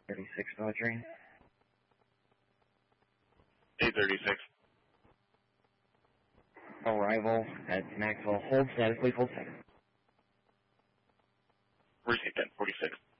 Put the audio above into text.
36 military. 836. Arrival at Maxwell. Hold status, please hold status. Receive 1046.